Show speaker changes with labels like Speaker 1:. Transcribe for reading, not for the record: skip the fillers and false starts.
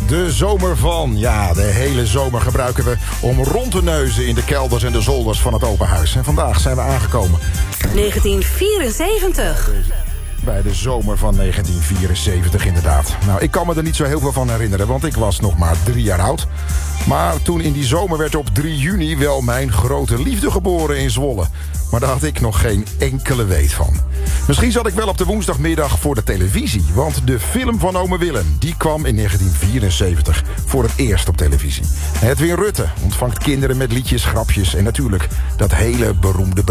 Speaker 1: de zomer van. Ja, de hele zomer gebruiken we om rond te neuzen in de kelders en de zolders van het open huis. En vandaag zijn we aangekomen
Speaker 2: 1974.
Speaker 1: Bij de zomer van 1974 inderdaad. Nou, ik kan me er niet zo heel veel van herinneren, want ik was nog maar 3 jaar oud. Maar toen in die zomer werd op 3 juni wel mijn grote liefde geboren in Zwolle. Maar daar had ik nog geen enkele weet van. Misschien zat ik wel op de woensdagmiddag voor de televisie. Want de film van ome Willem, die kwam in 1974 voor het eerst op televisie. Edwin Rutte ontvangt kinderen met liedjes, grapjes en natuurlijk dat hele beroemde